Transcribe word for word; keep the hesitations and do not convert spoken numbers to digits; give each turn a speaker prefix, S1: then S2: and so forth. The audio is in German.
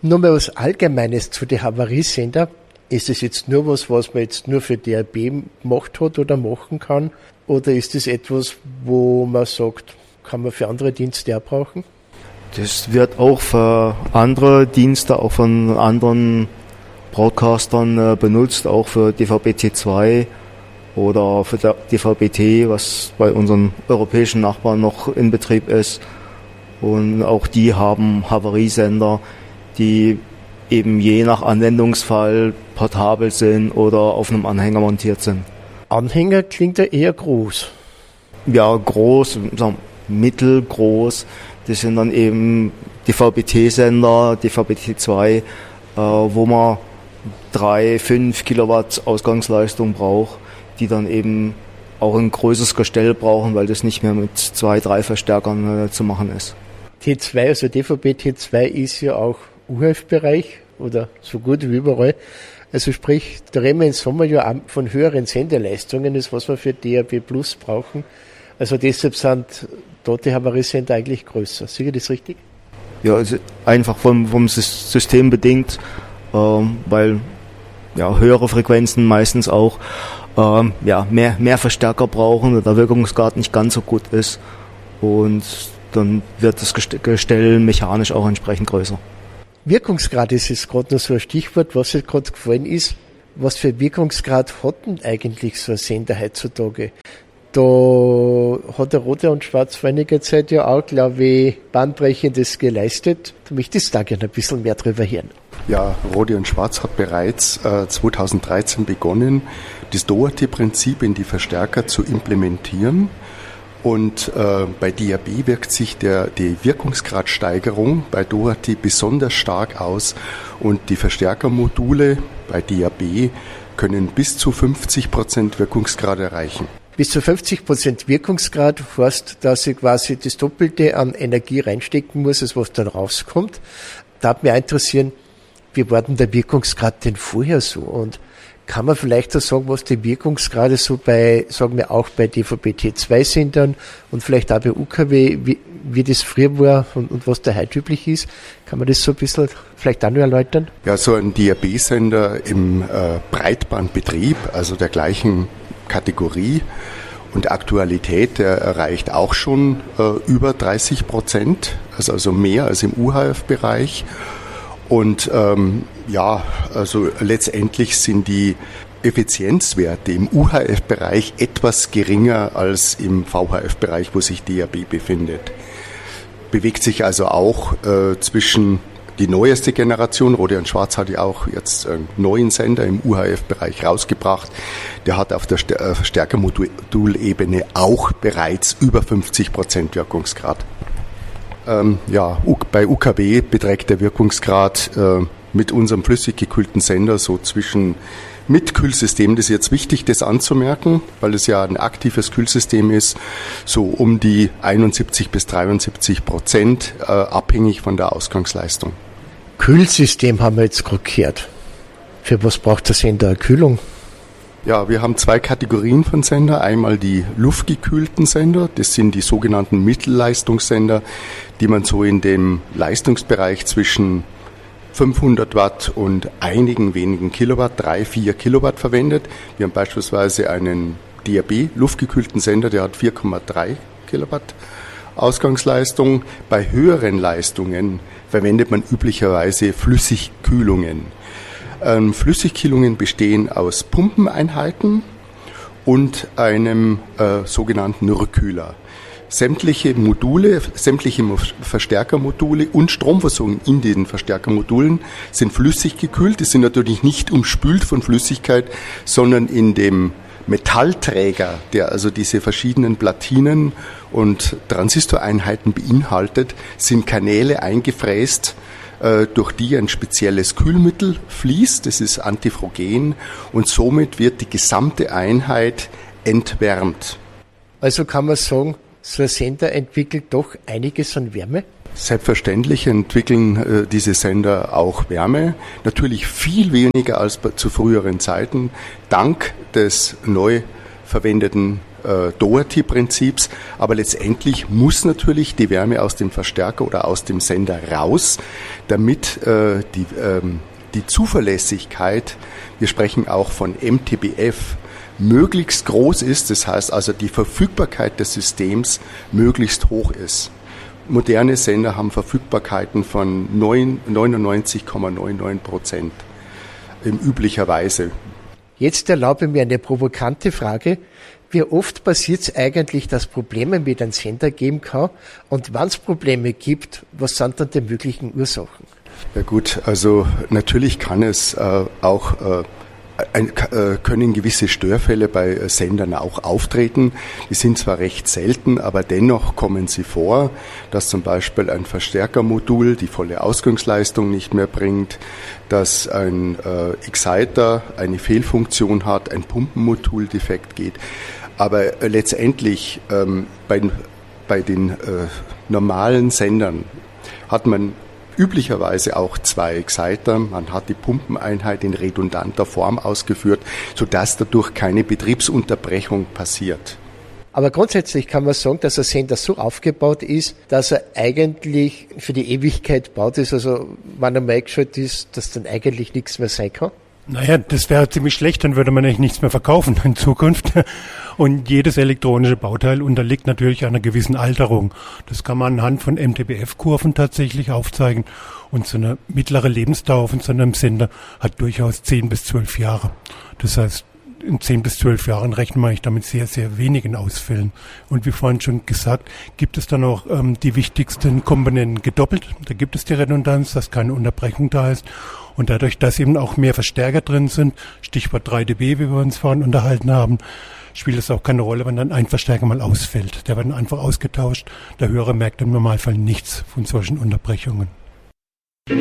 S1: Nur mal was Allgemeines zu den Havariesender. Ist es jetzt nur was, was man jetzt nur für D A B gemacht hat oder machen kann? Oder ist es etwas, wo man sagt, kann man für andere Dienste auch brauchen?
S2: Das wird auch für andere Dienste, auch von anderen Broadcastern äh, benutzt, auch für D V B T zwei oder für D V B T, was bei unseren europäischen Nachbarn noch in Betrieb ist. Und auch die haben Havariesender, die eben je nach Anwendungsfall portabel sind oder auf einem Anhänger montiert sind.
S1: Anhänger klingt ja eher groß.
S2: Ja, groß, sagen, mittelgroß. Das sind dann eben D V B T-Sender, D V B T zwei, äh, wo man drei, fünf Kilowatt Ausgangsleistung braucht, die dann eben auch ein größeres Gestell brauchen, weil das nicht mehr mit zwei, drei Verstärkern äh, zu machen ist.
S1: T zwei, also D V B T zwei ist ja auch U H F-Bereich oder so gut wie überall. Also sprich, da reden wir im Sommer ja auch von höheren Sendeleistungen, das was wir für D A B Plus brauchen. Also deshalb sind dort die Havariesender eigentlich größer. Sehe ich das richtig?
S2: Ja, also einfach vom, vom System bedingt, ähm, weil ja, höhere Frequenzen meistens auch ähm, ja, mehr, mehr Verstärker brauchen und der Wirkungsgrad nicht ganz so gut ist. Und dann wird das Gestell mechanisch auch entsprechend größer.
S1: Wirkungsgrad ist jetzt gerade noch so ein Stichwort, was jetzt gerade gefallen ist. Was für Wirkungsgrad hat denn eigentlich so ein Sender heutzutage? Da hat der Rote und Schwarz vor einiger Zeit ja auch, glaube ich, Bahnbrechendes geleistet. Da möchte ich da gerne ein bisschen mehr drüber hören.
S3: Ja, Rote und Schwarz hat bereits äh, zweitausenddreizehn begonnen, das Doherty-Prinzip in die Verstärker zu implementieren. Und äh, bei D A B wirkt sich der, die Wirkungsgradsteigerung bei Doherty besonders stark aus und die Verstärkermodule bei D A B können bis zu fünfzig Prozent Wirkungsgrad erreichen.
S1: Bis zu fünfzig Prozent Wirkungsgrad heißt, dass ich quasi das Doppelte an Energie reinstecken muss, als was dann rauskommt. Da hat mich auch interessieren, wie war denn der Wirkungsgrad denn vorher so? Und kann man vielleicht auch sagen, was die Wirkungsgrade so bei, sagen wir auch bei D V B T zwei Sendern und vielleicht auch bei U K W, wie, wie das früher war und, und was da heute üblich ist? Kann man das so ein bisschen vielleicht auch noch erläutern?
S3: Ja, so ein D A B-Sender im äh, Breitbandbetrieb, also der gleichen Kategorie und Aktualität, der erreicht auch schon äh, über dreißig Prozent, also, also mehr als im U H F-Bereich. Und ähm, ja, also letztendlich sind die Effizienzwerte im U H F-Bereich etwas geringer als im V H F-Bereich, wo sich D A B befindet. Bewegt sich also auch äh, zwischen die neueste Generation, Rote und Schwarz hat ja auch jetzt einen neuen Sender im U H F-Bereich rausgebracht. Der hat auf der Verstärkermodulebene auch bereits über fünfzig Prozent Wirkungsgrad. Ähm, ja, bei U K W beträgt der Wirkungsgrad äh, mit unserem flüssig gekühlten Sender so zwischen mit Kühlsystem, das ist jetzt wichtig, das anzumerken, weil es ja ein aktives Kühlsystem ist, so um die einundsiebzig bis dreiundsiebzig Prozent, äh, abhängig von der Ausgangsleistung.
S1: Kühlsystem haben wir jetzt gerade gehört. Für was braucht der Sender eine Kühlung?
S3: Ja, wir haben zwei Kategorien von Sender. Einmal die luftgekühlten Sender, das sind die sogenannten Mittelleistungssender, die man so in dem Leistungsbereich zwischen fünfhundert Watt und einigen wenigen Kilowatt, drei, vier Kilowatt verwendet. Wir haben beispielsweise einen D A B luftgekühlten Sender, der hat vier Komma drei Kilowatt Ausgangsleistung. Bei höheren Leistungen verwendet man üblicherweise Flüssigkühlungen. Ähm, Flüssigkühlungen bestehen aus Pumpeneinheiten und einem äh, sogenannten Rückkühler. Sämtliche Module, sämtliche Verstärkermodule und Stromversorgung in den Verstärkermodulen sind flüssig gekühlt. Die sind natürlich nicht umspült von Flüssigkeit, sondern in dem Metallträger, der also diese verschiedenen Platinen und Transistoreinheiten beinhaltet, sind Kanäle eingefräst, äh, durch die ein spezielles Kühlmittel fließt. Das ist antifrogen und somit wird die gesamte Einheit entwärmt.
S1: Also kann man sagen, so ein Sender entwickelt doch einiges an Wärme?
S3: Selbstverständlich entwickeln äh, diese Sender auch Wärme, natürlich viel weniger als zu früheren Zeiten, dank des neu verwendeten äh, Doherty-Prinzips, aber letztendlich muss natürlich die Wärme aus dem Verstärker oder aus dem Sender raus, damit äh, die, ähm, die Zuverlässigkeit, wir sprechen auch von M T B F, möglichst groß ist, das heißt also die Verfügbarkeit des Systems möglichst hoch ist. Moderne Sender haben Verfügbarkeiten von neunundneunzig Komma neunundneunzig Prozent in üblicher Weise.
S1: Jetzt erlaube mir eine provokante Frage. Wie oft passiert es eigentlich, dass Probleme mit einem Sender geben kann? Und wenn es Probleme gibt, was sind dann die möglichen Ursachen?
S3: Ja gut, also natürlich kann es äh, auch äh, Ein, können gewisse Störfälle bei Sendern auch auftreten. Die sind zwar recht selten, aber dennoch kommen sie vor, dass zum Beispiel ein Verstärkermodul die volle Ausgangsleistung nicht mehr bringt, dass ein äh, Exciter eine Fehlfunktion hat, ein Pumpenmodul defekt geht. Aber äh, letztendlich ähm, bei, bei den äh, normalen Sendern hat man üblicherweise auch zwei Exciter. Man hat die Pumpeneinheit in redundanter Form ausgeführt, sodass dadurch keine Betriebsunterbrechung passiert.
S1: Aber grundsätzlich kann man sagen, dass ein Sender so aufgebaut ist, dass er eigentlich für die Ewigkeit baut ist. Also wenn er mal eingeschaltet ist, dass dann eigentlich nichts mehr sein kann.
S4: Naja, das wäre ziemlich schlecht, dann würde man eigentlich nichts mehr verkaufen in Zukunft. Und jedes elektronische Bauteil unterliegt natürlich einer gewissen Alterung. Das kann man anhand von M T B F-Kurven tatsächlich aufzeigen. Und so eine mittlere Lebensdauer von so einem Sender hat durchaus zehn bis zwölf Jahre. Das heißt, in zehn bis zwölf Jahren rechnen wir eigentlich damit sehr, sehr wenigen Ausfällen. Und wie vorhin schon gesagt, gibt es dann auch ähm, die wichtigsten Komponenten gedoppelt. Da gibt es die Redundanz, dass keine Unterbrechung da ist. Und dadurch, dass eben auch mehr Verstärker drin sind, Stichwort drei dB, wie wir uns vorhin unterhalten haben, spielt es auch keine Rolle, wenn dann ein Verstärker mal ausfällt. Der wird dann einfach ausgetauscht. Der Hörer merkt im Normalfall nichts von solchen Unterbrechungen.